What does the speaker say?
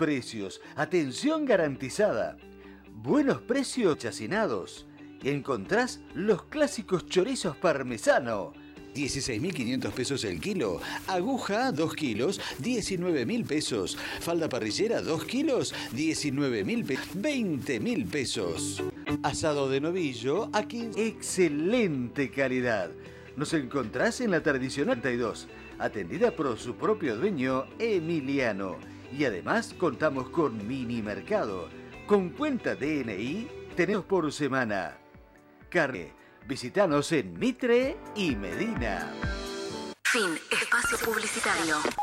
precios, atención garantizada, buenos precios chacinados. Encontrás los clásicos chorizos parmesano. 16.500 pesos el kilo. Aguja 2 kilos, 19.000 pesos. Falda parrillera 2 kilos, 19.000 pesos. 20.000 pesos. Asado de novillo a 15. Excelente calidad. Nos encontrás en la tradicional 32, atendida por su propio dueño, Emiliano. Y además contamos con mini mercado. Con cuenta DNI tenemos por semana. Carne. Visítanos en Mitre y Medina. Fin. Espacio publicitario.